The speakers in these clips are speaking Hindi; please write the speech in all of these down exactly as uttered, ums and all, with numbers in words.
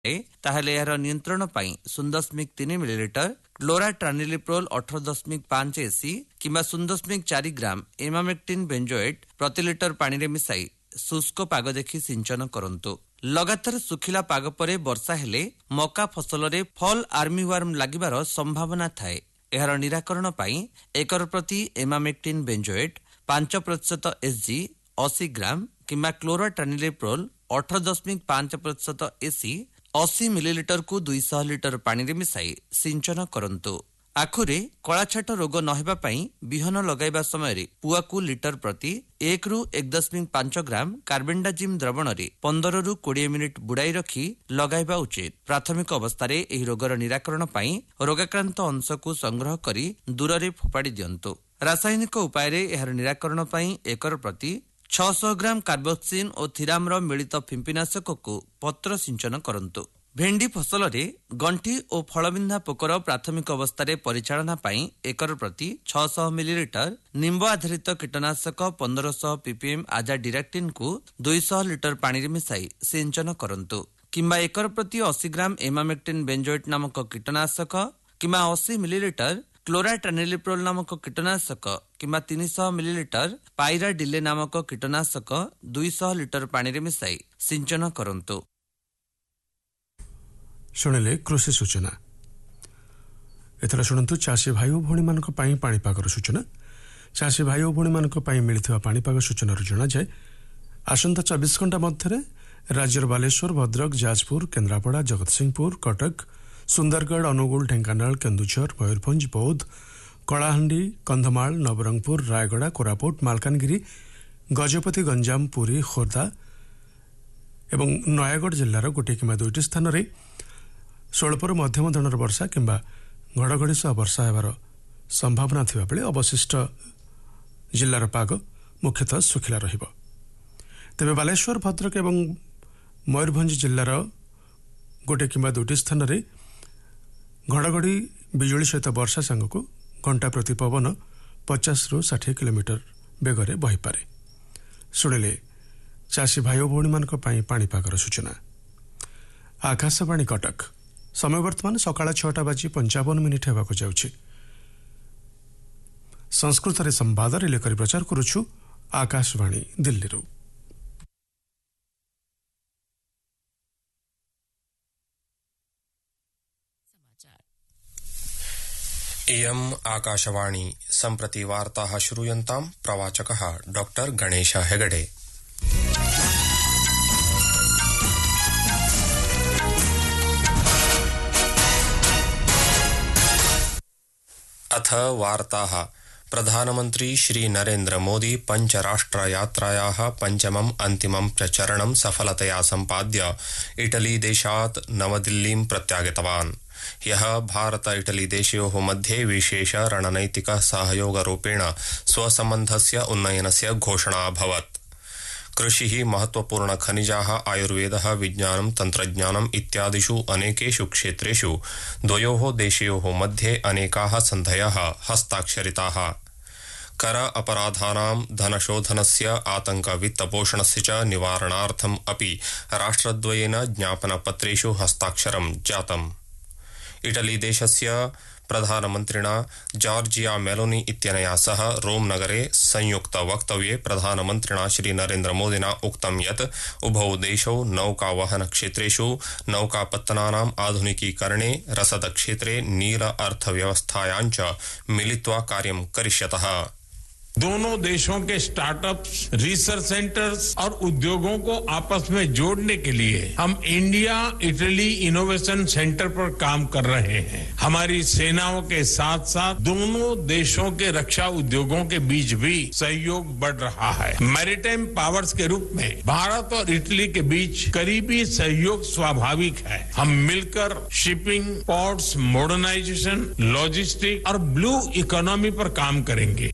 ताहले यार नियंत्रण पाई शून्य दशमिक तीन मिलीलिटर क्लोराट्रानिलिप्रोल अठारह दशमिक पांच एसी किंबा शून्य दशमिक चार ग्राम एमामेक्टिन बेंजोएट प्रति लिटर पानी रे मिसाई शुष्क पाग देखि सिंचन करंतु। लगातार सुखिला पाग परे वर्षा हेले मका फसल रे फॉल आर्मीवर्म लागिबार संभावना थाए। एहार निराकरण पाई एकर प्रति एमामेक्टिन बेंजोएट पांच प्रतिशत एसजी अस्सी ग्राम किंबा क्लोराट्रानिलिप्रोल अठारह दशमिक पांच प्रतिशत एसी अस्सी मिलीलिटर को दुई सौ लिटर पानी रे मिसाई सिंचन करंतु। आखुरे कଳାछାଟ रोग नहेबा पाई बिहन लगाइबा समय रे पुआ को लिटर प्रति एक रु एक दशमिक पांच ग्राम कार्बेंडाजिम द्रवण रे पंद्रह रु बीस मिनिट बुड़ाई रखी लगाइबा उचित। प्राथमिक अवस्था एही रोगर निराकरण पाई रोगाक्रांत अंश को संग्रह करी दूर रे फोपाड़ी दियंतु। रासायनिक उपाय रे एहार निराकरण पाई एकर प्रति छह सौ ग्राम कार्बोक्सिन और थिरामर मिलित फिंपिनाशक को पत्र सिंचन करंतु। भेंडी फसल रे गंठी और फलबिंधा पोकर प्राथमिक अवस्था रे परिचालना पाई एकर प्रति छह सौ मिलीलिटर निंब आधारित कीटनाशक पंद्रह सौ पीपीएम आजा डिरेक्टिन को दो सौ लिटर पानी रे मिसाई सिंचन करंतु। किंबा एकर प्रति अस्सी ग्राम एमामेक्टिन बेंजोएट नामक कीटनाशक किंबा अस्सी मिलीलिटर क्लोराट्रानिलिप्रोल नामक कीटनाशक किंबा तीन सौ मिलीलिटर पायरा डिले नामक कीटनाशक दो सौ लिटर पानी रे मिसाई सिंचन करंतु। शुणिले कृषि सूचना। एथरा शुणंतु चाषी भाई और भौणी मानक पाई पाणीपागर सूचना। चाषी भाई और भौणी मानक पाई मिलिथिबा पाणीपाग सूचना जणा जाय आसंता चौबीस घंटा मध्यरे राज्यर बालेश्वर भद्रक जाजपुर केन्द्रापड़ा जगतसिंहपुर कटक सुंदरगढ़ अनुगुल ढेंकानाल केन्दुझर मयूरभंज बौद्ध कलाहांडी कंधमाल नवरंगपुर रायगड़ा कोरापुट मालकानगिरी गजपति गंजाम पुरी खोर्धा एवं नयागढ़ जिल्लार गोटे किंबा दुईटी स्थान रे स्वल्पर मध्यम धरणर वर्षा किंबा घड़घड़ी सह वर्षा हेबार संभावना थिबा बेले अवशिष्ट जिल्लार पाग मुख्यतः सुखिला रहिब। तेबे बालेश्वर भद्रक एवं मयूरभंज जिल्लार गोटे किंबा दुईटी स्थान रे घड़घड़ी बिजुली सहित वर्षा सांगक घंटा प्रति पवन पचास रु साठ किलोमीटर बेगरे बहीपे। शुणिले चाषी भाई भौणी मानक पाई पाणीपागर सूचना। आकाशवाणी कटक समय वर्तमान सकाळ छटा बाजी पंचावन मिनिट हेबाक जाउछि। संस्कृत रे संवाद रिले करी प्रचार करुछु आकाशवाणी दिल्ली रु। इयम् आकाशवाणी सम्प्रति वार्ताः श्रूयन्ताम् प्रवाचकः डॉक्टर गणेश हेगडे। अथ वार्ताः। प्रधानमन्त्री श्री नरेन्द्र मोदी पंचराष्ट्र यात्रायाः पंचमम् अन्तिमं प्रचरणं सफलतया सम्पाद्य इटली देशात् नवदिल्लीं प्रत्यागतवान्। ह्यः भारत इटली देशयोः मध्ये विशेष रणनैतिक सहयोगरूपेण स्वसम्बन्धस्य उन्नयनस्य घोषणा अभवत्। कृषिः महत्वपूर्ण खनिजाः आयुर्वेदः विज्ञानं तन्त्रज्ञानम् इत्यादिषु अनेकेषु क्षेत्रेषु द्वयोः देशयोः मध्ये अनेकाः सन्धयः हस्ताक्षरिताः। कर अपराधानां धनशोधनस्य आतंक वित्तपोषणस्य च निवारणार्थम् अपि राष्ट्रद्वयेन ज्ञापनपत्रेषु हस्ताक्षरं जातम्। इटली देशस्य प्रधानमन्त्रिणा जॉर्जिया मेलोनी इत्यनया सह रोम नगरे संयुक्त वक्तव्ये प्रधानमन्त्रिणा श्री नरेन्द्र मोदिना उक्तं यत् उभौ देशौ नौकावहन क्षेत्रेषु नौकापत्तनानाम् आधुनिकीकरणे रसद क्षेत्रे नील अर्थव्यवस्थायां च मिलित्वा कार्यं करिष्यतः। दोनों देशों के स्टार्टअप्स, रिसर्च सेंटर्स और उद्योगों को आपस में जोड़ने के लिए हम इंडिया इटली इनोवेशन सेंटर पर काम कर रहे हैं। हमारी सेनाओं के साथ साथ दोनों देशों के रक्षा उद्योगों के बीच भी सहयोग बढ़ रहा है। मैरीटाइम पावर्स के रूप में भारत और इटली के बीच करीबी सहयोग स्वाभाविक है। हम मिलकर शिपिंग, पोर्ट्स, मॉडर्नाइजेशन, लॉजिस्टिक और ब्लू इकोनॉमी पर काम करेंगे।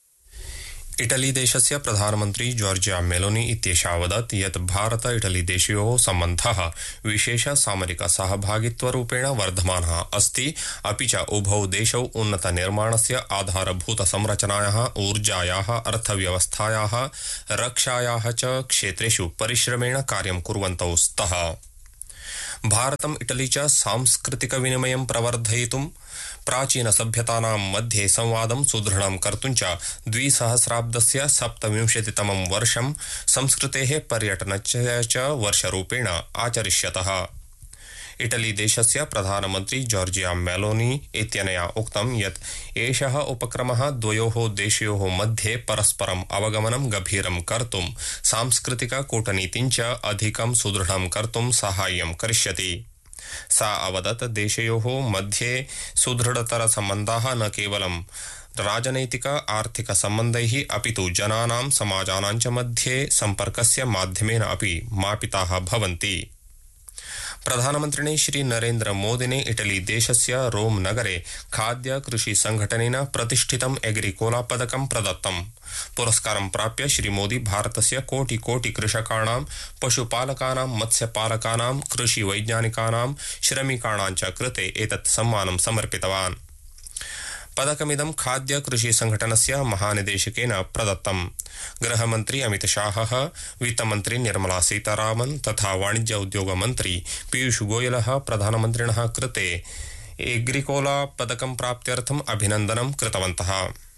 इटली देशस्य प्रधानमन्त्री जॉर्जिया मेलोनी इत्येषा अवदत् यत् भारत इटली देशयोः सम्बन्धः विशेष सामरिक सहभागित्वरूपेण वर्धमानः अस्ति, अपि च उभौ देशौ उन्नत निर्माणस्य आधारभूत संरचनायाः, ऊर्जायाः, अर्थव्यवस्थायाः, रक्षायाः च क्षेत्रेषु परिश्रमेण कार्यं कुर्वन्तौ स्तः। भारतम् इटली च सांस्कृतिक विनिमयं प्रवर्धयितुं प्राचीन सभ्यतानां मध्ये संवादं सुदृढं कर्तुं च द्विसहस्राब्दस्य सप्तविंशतितमं वर्षं संस्कृतेः पर्यटनस्य च वर्षरूपेण आचरिष्यतः। इटली देशस्य प्रधानमन्त्री जॉर्जिया मेलोनी इत्यनया उक्तं यत् एषः उपक्रमः द्वयोः देशयोः मध्ये परस्परम् अवगमनं गभीरं कर्तुं सांस्कृतिक कूटनीतिं च अधिकं सुदृढं कर्तुं साहाय्यं करिष्यति। सा अवदत् देशयोः मध्ये सुदृढतरसम्बन्धाः न केवलं राजनैतिक आर्थिक सम्बन्धैः अपितु जनानां समाजानां च मध्ये सम्पर्कस्य माध्यमेन अपि मापिताः भवन्ति। प्रधानमन्त्रिणे श्री नरेन्द्र मोदिने इटली देशस्य रोम नगरे खाद्य कृषि संघटनेन प्रतिष्ठितं एग्रिकोला पदकं प्रदत्तम्। पुरस्कारं प्राप्य श्री मोदी भारतस्य कोटि कोटि कृषकाणां, पशुपालकानां, मत्स्यपालकानां, कृषि वैज्ञानिकानां, श्रमिकाणां च कृते एतत् सम्मानं समर्पितवान्। पदकमिदं खाद्य कृषि संघटनस्य महानिदेशकेन प्रदत्तम्। गृहमन्त्री अमित शाहः, वित्तमन्त्री निर्मला सीतारामन् तथा वाणिज्य उद्योग मन्त्री पीयूष गोयलः प्रधानमन्त्रिणः कृते एग्रिकोला पदकं प्राप्त्यर्थम् अभिनन्दनं कृतवन्तः।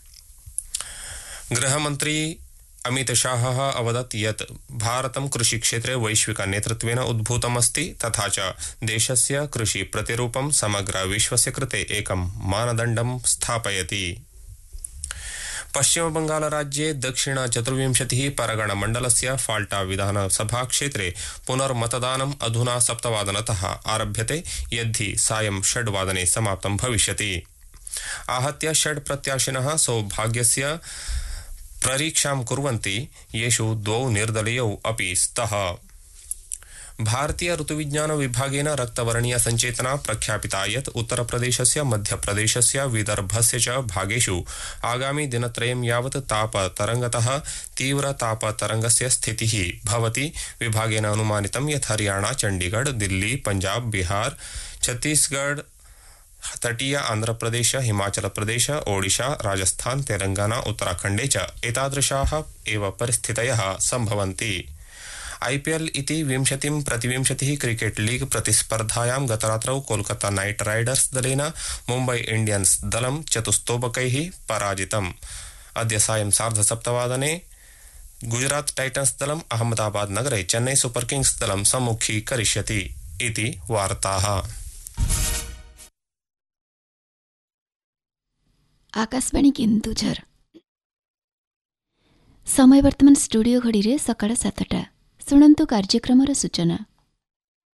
गृहमन्त्री अमित शाहः अवदत् यत् भारतं कृषिक्षेत्रे वैश्विक नेतृत्वेन उद्भूतमस्ति तथा च देशस्य कृषि प्रतिरूपं समग्र विश्वस्य कृते एकं मानदण्डं स्थापयति। पश्चिमबंगालराज्ये दक्षिण चतुर्विंशतिः परगण मण्डलस्य फाल्टा विधानसभा क्षेत्रे पुनर्मतदानम् अधुना सप्तवादनतः आरभ्यते, यद्धि सायं षड्वादने समाप्तं भविष्यति। आहत्य षड् प्रत्याशिनः सौभाग्यस्य परीक्षां कुर्वन्ति, येषु द्वौ निर्दलीयौ अपि स्तः। भारतीय ऋतुविज्ञान विभागेन रक्तवर्णीय संचेतना प्रख्यापिता यत् उत्तरप्रदेशस्य, मध्यप्रदेशस्य, विदर्भस्य च भागेषु आगामि दिनत्रयं यावत् तापतरंगतः तीव्र तापतरंगस्य स्थितिः भवति। विभागेन अनुमानितं यत् हरियाणा, चण्डीगढ़, दिल्ली, पंजाब, बिहार, छत्तीसगढ़, तटीय आंध्रप्रदेश, हिमाचल प्रदेश, ओडिशा, राजस्थान, तेलंगाना, उत्तराखण्डे च एतादृशाः एव परिस्थितयः सम्भवन्ति। आईपीएल इति विंशतिं प्रतिविंशतिः cricket league प्रतिस्पर्धायां गतरात्रौ Kolkata night Riders दलेन मुम्बई इंडियंस दलं चतुस्तोबकैः पराजितम्। अद्य सायं सार्धसप्तवादने गुजरात टाइटन्स दलम् अहमदाबाद नगरे चेन्नई सुपर किंग्स दलं सम्मुखीकरिष्यति इति वार्ताः। आकाशवाणी केन्दुझर समय वर्तमान स्टूडियो घड़ी रे सकाळ सातटा। शुणन्तु कार्यक्रमर सूचना।